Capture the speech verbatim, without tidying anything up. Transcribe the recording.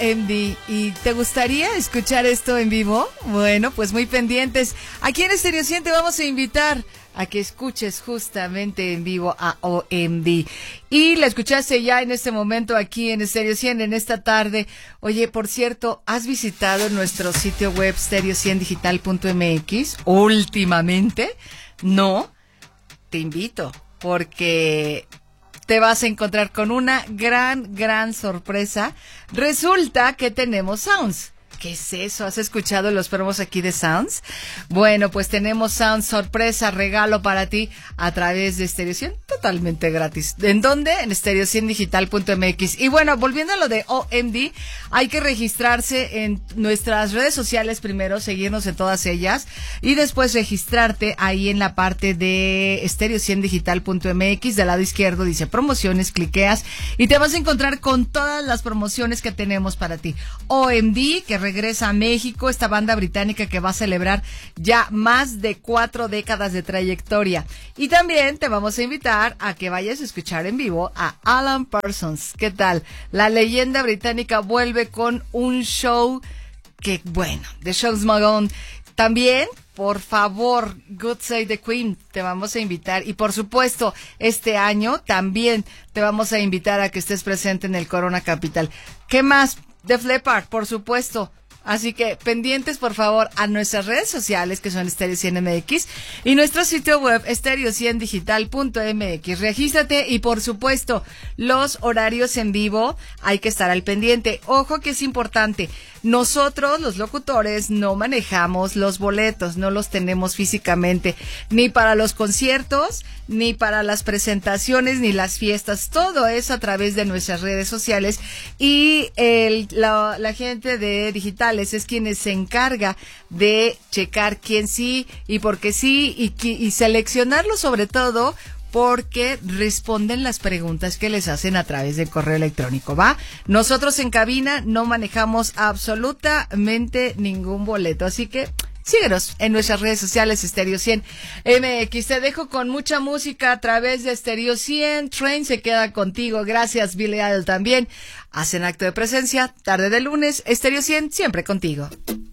M D. ¿Y te gustaría escuchar esto en vivo? Bueno, pues muy pendientes. Aquí en Estéreo cien te vamos a invitar a que escuches justamente en vivo a O M D. Y la escuchaste ya en este momento aquí en Estéreo cien, en esta tarde. Oye, por cierto, ¿has visitado nuestro sitio web stereo cien digital punto m x últimamente? No, te invito, porque te vas a encontrar con una gran, gran sorpresa. Resulta que tenemos Sounds. ¿Qué es eso? ¿Has escuchado los promos aquí de Sounds? Bueno, pues tenemos Sounds sorpresa, regalo para ti a través de Estéreo cien, totalmente gratis. ¿En dónde? En stereo cien digital punto m x. Y bueno, volviendo a lo de O M D, hay que registrarse en nuestras redes sociales primero, seguirnos en todas ellas, y después registrarte ahí en la parte de stereo cien digital punto m x. Del lado izquierdo dice promociones, cliqueas y te vas a encontrar con todas las promociones que tenemos para ti. O M D, que regresa a México, esta banda británica que va a celebrar ya más de cuatro décadas de trayectoria. Y también te vamos a invitar a que vayas a escuchar en vivo a Alan Parsons. ¿Qué tal? La leyenda británica vuelve con un show que, bueno, The Show's Magone. También, por favor, God Save the Queen, te vamos a invitar. Y por supuesto, este año también te vamos a invitar a que estés presente en el Corona Capital. ¿Qué más? Def Leppard, por supuesto. Así que pendientes, por favor, a nuestras redes sociales, que son Estéreo cien M X, y nuestro sitio web, stereo cien digital punto m x. Regístrate y, por supuesto, los horarios en vivo, hay que estar al pendiente. Ojo que es importante, nosotros, los locutores, no manejamos los boletos, no los tenemos físicamente, ni para los conciertos, ni para las presentaciones, ni las fiestas. Todo es a través de nuestras redes sociales, y el, la, la gente de digitales es quienes se encarga de checar quién sí y por qué sí, y, y seleccionarlo, sobre todo porque responden las preguntas que les hacen a través del correo electrónico, ¿va? Nosotros en cabina no manejamos absolutamente ningún boleto, así que síguenos en nuestras redes sociales, Estéreo cien M X. Te dejo con mucha música a través de Estéreo cien. Train se queda contigo. Gracias, Billy Idol también. Hacen acto de presencia, tarde de lunes. Estéreo cien, siempre contigo.